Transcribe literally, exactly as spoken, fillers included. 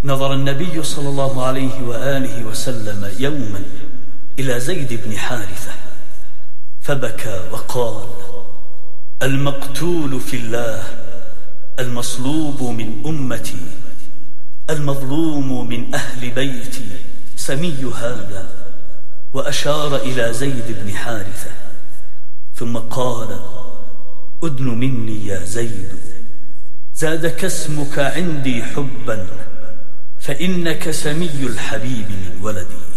نظر النبي صلى الله عليه وآله وسلم يوما إلى زيد بن حارثة فبكى وقال: المقتول في الله، المصلوب من أمتي، المظلوم من أهل بيتي، سمي هذا. وأشار إلى زيد بن حارثة ثم قال: أدن مني يا زيد، زادك اسمك عندي حبا، فإنك سمي الحبيب من ولدي.